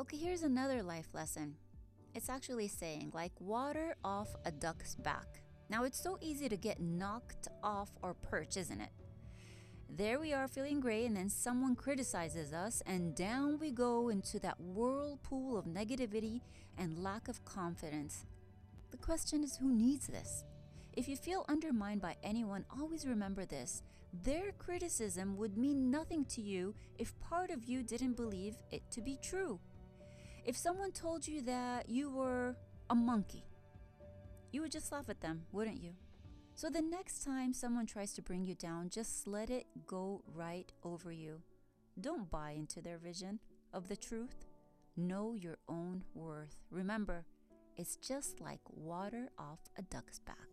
Okay, here's another life lesson. It's actually saying, like water off a duck's back. Now, it's so easy to get knocked off our perch, isn't it? There we are feeling great, and then someone criticizes us, and down we go into that whirlpool of negativity and lack of confidence. The question is, who needs this? If you feel undermined by anyone, always remember this. Their criticism would mean nothing to you if part of you didn't believe it to be true. If someone told you that you were a monkey, you would just laugh at them, wouldn't you? So the next time someone tries to bring you down, just let it go right over you. Don't buy into their vision of the truth. Know your own worth. Remember, it's just like water off a duck's back.